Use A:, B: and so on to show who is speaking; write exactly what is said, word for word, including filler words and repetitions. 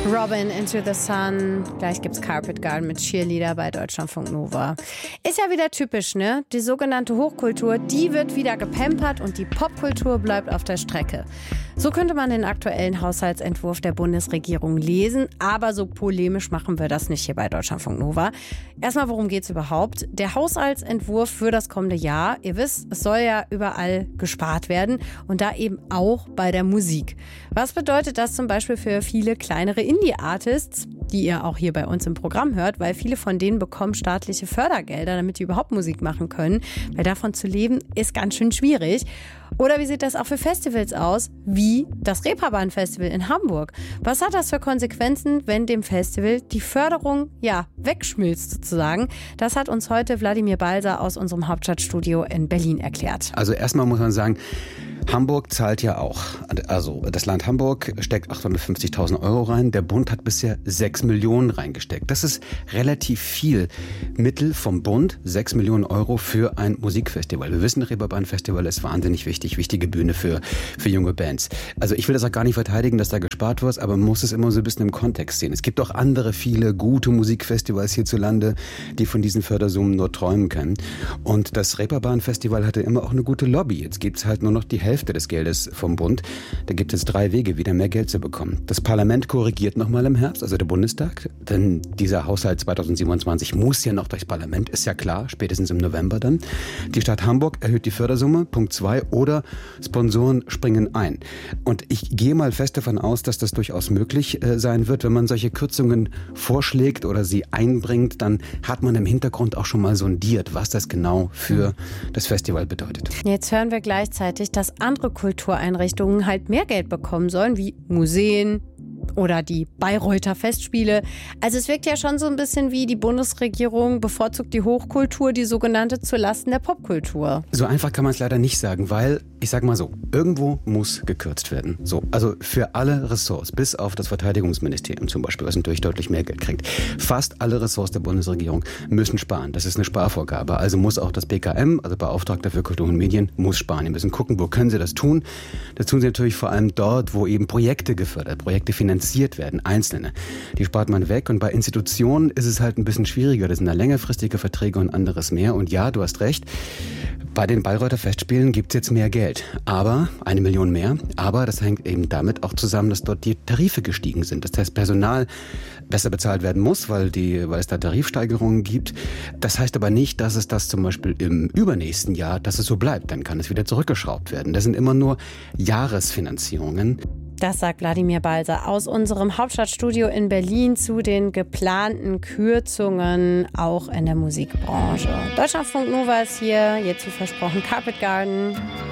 A: Robin, Into the Sun. Gleich gibt's Carpet Garden mit Cheerleader bei Deutschlandfunk Nova. Ist ja wieder typisch, ne? Die sogenannte Hochkultur, die wird wieder gepampert und die Popkultur bleibt auf der Strecke. So könnte man den aktuellen Haushaltsentwurf der Bundesregierung lesen, aber so polemisch machen wir das nicht hier bei Deutschlandfunk Nova. Erstmal, worum geht's überhaupt? Der Haushaltsentwurf für das kommende Jahr, ihr wisst, es soll ja überall gespart werden und da eben auch bei der Musik. Was bedeutet das zum Beispiel für viele kleinere Indie-Artists, die ihr auch hier bei uns im Programm hört, weil viele von denen bekommen staatliche Fördergelder, damit die überhaupt Musik machen können, weil davon zu leben ist ganz schön schwierig. Oder wie sieht das auch für Festivals aus, wie das Reeperbahn-Festival in Hamburg? Was hat das für Konsequenzen, wenn dem Festival die Förderung ja wegschmilzt sozusagen? Das hat uns heute Wladimir Balser aus unserem Hauptstadtstudio in Berlin erklärt.
B: Also erstmal muss man sagen, Hamburg zahlt ja auch. Also das Land Hamburg steckt achthundertfünfzigtausend Euro rein. Der Bund hat bisher sechs Millionen reingesteckt. Das ist relativ viel Mittel vom Bund, sechs Millionen Euro für ein Musikfestival. Wir wissen, Reeperbahn-Festival ist wahnsinnig wichtig, wichtige Bühne für, für junge Bands. Also ich will das auch gar nicht verteidigen, dass da gespart wird, aber man muss es immer so ein bisschen im Kontext sehen. Es gibt auch andere viele gute Musikfestivals hierzulande, die von diesen Fördersummen nur träumen können. Und das Reeperbahn-Festival hatte immer auch eine gute Lobby. Jetzt gibt es halt nur noch die Hälfte des Geldes vom Bund. Da gibt es drei Wege, wieder mehr Geld zu bekommen. Das Parlament korrigiert nochmal im Herbst, also der Bundestag, denn dieser Haushalt zweitausendsiebenundzwanzig muss ja noch durchs Parlament, ist ja klar, spätestens im November dann. Die Stadt Hamburg erhöht die Fördersumme, Punkt zwei, oder Sponsoren springen ein. Und ich gehe mal fest davon aus, dass das durchaus möglich äh, sein wird. Wenn man solche Kürzungen vorschlägt oder sie einbringt, dann hat man im Hintergrund auch schon mal sondiert, was das genau für das Festival bedeutet.
A: Jetzt hören wir gleichzeitig, dass andere Kultureinrichtungen halt mehr Geld bekommen sollen, wie Museen oder die Bayreuther Festspiele. Also es wirkt ja schon so ein bisschen wie die Bundesregierung bevorzugt die Hochkultur, die sogenannte, zulasten der Popkultur.
B: So einfach kann man es leider nicht sagen, weil, ich sag mal so, irgendwo muss gekürzt werden. So, also für alle Ressorts, bis auf das Verteidigungsministerium zum Beispiel, was natürlich deutlich mehr Geld kriegt. Fast alle Ressorts der Bundesregierung müssen sparen. Das ist eine Sparvorgabe. Also muss auch das B K M, also Beauftragter für Kultur und Medien, muss sparen. Die müssen gucken, wo können sie das tun. Das tun sie natürlich vor allem dort, wo eben Projekte gefördert, Projekte finanziert werden, einzelne. Die spart man weg und bei Institutionen ist es halt ein bisschen schwieriger. Das sind da längerfristige Verträge und anderes mehr. Und ja, du hast recht, bei den Bayreuther Festspielen gibt es jetzt mehr Geld. Aber, eine Million mehr, aber das hängt eben damit auch zusammen, dass dort die Tarife gestiegen sind. Das heißt, Personal besser bezahlt werden muss, weil, die, weil es da Tarifsteigerungen gibt. Das heißt aber nicht, dass es das zum Beispiel im übernächsten Jahr, dass es so bleibt. Dann kann es wieder zurückgeschraubt werden. Das sind immer nur Jahresfinanzierungen.
A: Das sagt Wladimir Balser aus unserem Hauptstadtstudio in Berlin zu den geplanten Kürzungen auch in der Musikbranche. Deutschlandfunk Nova ist hier, jetzt wie versprochen Carpet Garden.